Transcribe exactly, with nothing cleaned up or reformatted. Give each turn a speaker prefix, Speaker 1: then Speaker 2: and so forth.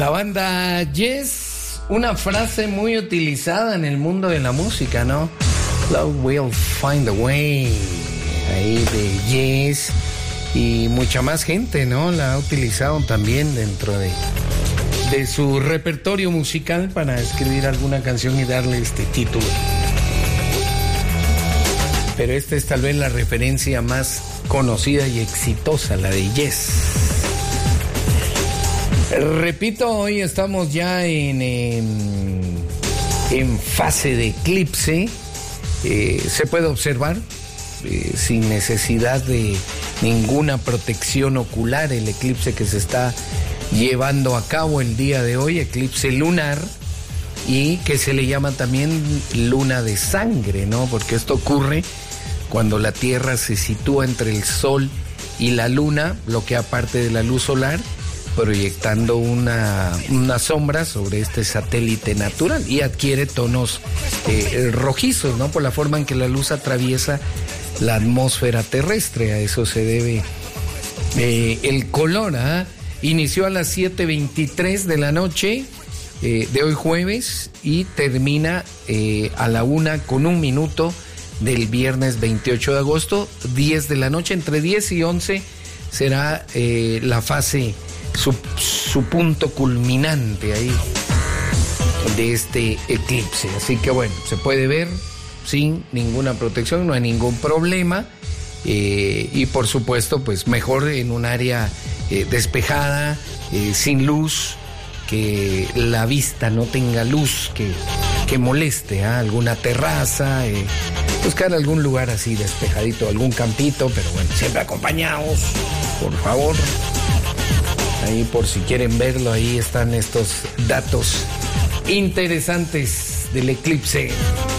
Speaker 1: La banda Yes, una frase muy utilizada en el mundo de la música, ¿no? Love will find a way. Ahí de Yes. Y mucha más gente, ¿no? La ha utilizado también dentro de, de su repertorio musical para escribir alguna canción y darle este título. Pero esta es tal vez la referencia más conocida y exitosa, la de Yes. Repito, hoy estamos ya en, en, en fase de eclipse. Eh, se puede observar eh, sin necesidad de ninguna protección ocular el eclipse que se está llevando a cabo el día de hoy, eclipse lunar, y que se le llama también luna de sangre, ¿no? Porque esto ocurre cuando la Tierra se sitúa entre el Sol y la Luna, bloquea parte de la luz solar, proyectando una, una sombra sobre este satélite natural y adquiere tonos eh, rojizos, ¿no? Por la forma en que la luz atraviesa la atmósfera terrestre. A eso se debe eh, el color. ¿eh? Inició a las siete veintitrés de la noche eh, de hoy jueves y termina eh, a la una con un minuto del viernes veintiocho de agosto, diez de la noche. Entre diez y once será eh, la fase Su, su punto culminante ahí de este eclipse. Así que bueno, se puede ver sin ninguna protección, no hay ningún problema, eh, y por supuesto pues mejor en un área eh, despejada, eh, sin luz, que la vista no tenga luz que, que moleste, ¿eh? Alguna terraza, eh, buscar algún lugar así despejadito, algún campito, pero bueno, siempre acompañados, por favor. Ahí por si quieren verlo, ahí están estos datos interesantes del eclipse.